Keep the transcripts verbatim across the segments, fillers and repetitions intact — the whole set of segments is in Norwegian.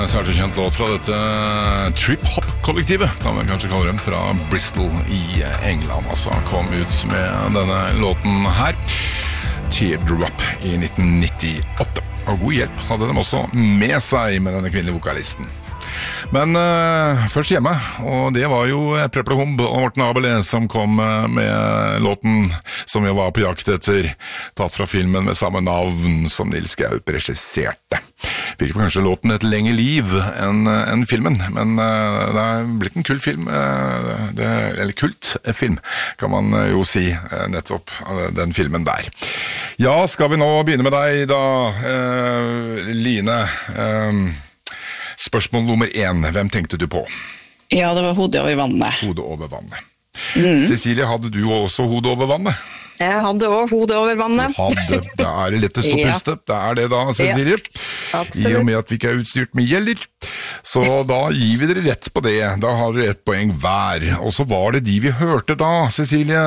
Svært så kjent låt fra dette trip-hop-kollektivet, kan man kanskje kalle dem, fra Bristol i England. Altså kom ut med denne låten her, Teardrop, i nitten nittiåtte. Og god hjelp hadde de også med seg med denne kvinnelige vokalisten. Men uh, først hjemme, og det var jo Preplehomb og Morten Abelé som kom uh, med låten som vi var på jakt etter, tatt fra filmen med samme navn som Nils Gaup regisserte. Virker kanskje låten et lengre liv enn en filmen, men uh, det er blitt en kult film, uh, det, eller kult film, kan man uh, jo si, uh, nettopp uh, den filmen der. Ja, skal vi nå begynne med deg da, uh, Line? Uh, Spørsmål nummer én, hvem tenkte du på? Ja, det var hodet over vannet. Hodet over vannet. Mm. Cecilie, hadde du også hodet over vannet? Jeg hadde også hodet over vannet. Du hadde, det er det lettest å puste. Det er det da, Cecilie. Ja, I og med at vi ikke er utstyrt med gjeller. Så da gir vi dere rett på det. Da har dere ett poeng hver. Og så var det de vi hørte da, Cecilie.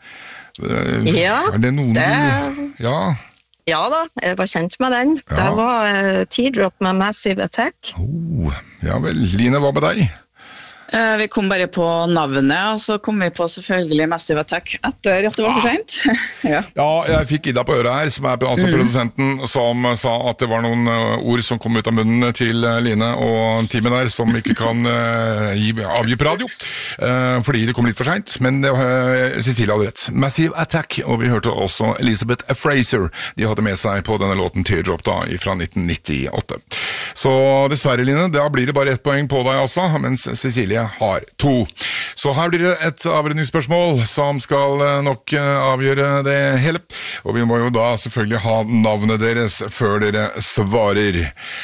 Ja, er det noen det... du... Ja, Ja da, jeg var kjent med den. Ja. Det var uh, Teardrop med Massive Attack. Oh, ja vel, Line, hva med deg? Uh, vi kom bare på navnet, og så kom vi på selvfølgelig Massive Attack etter at det var for sent. ja. ja, jeg fikk Ida på øret her, som er altså mm. produsenten, som sa at det var noen uh, ord som kom ut av munnen til uh, Line og teamet der, som ikke kan uh, gi, avgi på radio, uh, fordi det kom litt for sent, men uh, Cecilie hadde rett. Massive Attack, og vi hørte også Elizabeth Fraser. De hadde med seg på denne låten Teardrop da, fra nitten nittiåtte. Så dessverre, Line, da blir det bare ett poeng på deg altså, mens Cecilie har to. Så her blir det et avrundingsspørsmål som skal nok avgjøre det hele. Og vi må jo da selvfølgelig ha navnet deres før dere svarer.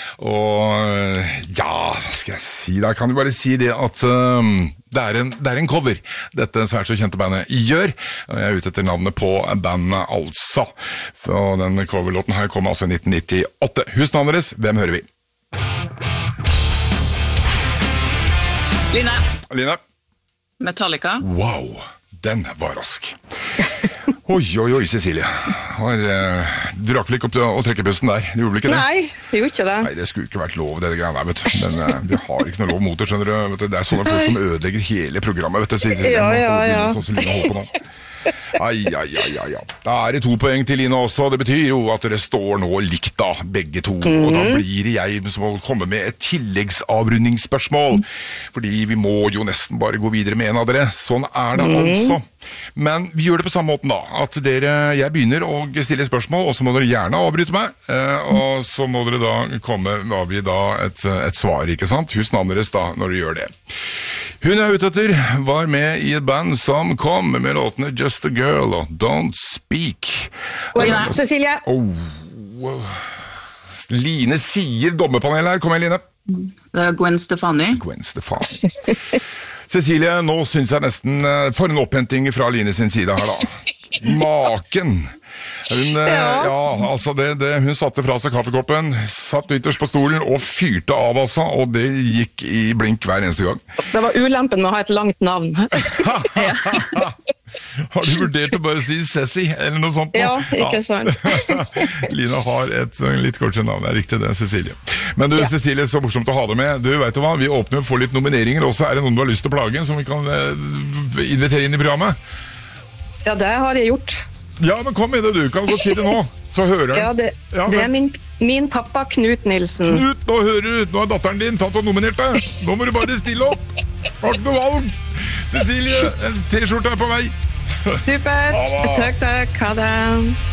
Og ja, hva skal jeg si? Da kan du bare si det at um, det, er en, det er en cover dette svært så kjente bandet gjør. Jeg er ute etter navnet på bandet altså. Og den coverlåten her kom altså i nitten nittiåtte. Husnavnet deres, hvem hører vi? Line. Line. Metallica. Wow, den var rask. Oi, oi, oi, Cecilie. Har, uh, du rakk vel ikke opp til å trekke pusten der? Du gjorde vel ikke det? Nei, det gjorde ikke det. Nei, det skulle ikke vært lov, det greiene der, vet du. Men uh, vi har ikke noe lov mot det, skjønner du. Vet du. Det er sånne folk som ødelegger hele programmet, vet du. Cecilie. Ja, ja, ja. Sånn som Line holder på nå. Ai, ai, ai, ai, ai. Da er det to poeng til Line også. Det betyr jo at dere står nå likt da, begge to. Mm. Og da blir det jeg som må komme med et tilleggsavrundingsspørsmål. Fordi vi må jo nesten bare gå videre med en av dere. Sånn er det mm. altså. Men vi gjør det på samme måten da. At dere, jeg begynner å stille spørsmål, og så må dere gjerne avbryte meg. Og så må dere da komme med avgi da et, et svar, ikke sant? Husk navnet deres da, når dere gjør det. Hun jeg er ute etter var med i et band som kom med låtene Just a Girl og Don't Speak. Oi, Cecilie. Oh, Line sier dommerpanel her. Kom igjen, Line. Det er Gwen Stefani. Gwen Stefani. Cecilie, nå synes jeg nesten for en opphenting fra Line sin side her da. Maken. Hun, ja. Ja, altså det, det, hun satte fra seg kaffekoppen, satt ytterst på stolen og fyrte av altså, og det gikk i blink hver eneste gang. Det var ulempen med å ha et langt navn. Har du vurdert å bare si Ceci, eller noe sånt? Ja, ikke sant. Lina har et litt kortere navn, det er riktig det, Cecilie. Men du, ja. Cecilie, så morsomt å ha deg med. Du vet du hva, vi åpner for litt nomineringer også. Er det noen du har lyst til å plage, som vi kan invitere inn i programmet? Ja, det har jeg gjort. Ja, men kom med det du, kan godt si det nå, så hører han. Ja, det, ja, det er min, min pappa Knut Nilsen. Knut, nå hører du, nå har datteren din tatt og nominert deg. Nå må du bare stille opp. Har ikke noe valg. Cecilie, en t-skjorte er på vei. Supert, takk, takk, ha det.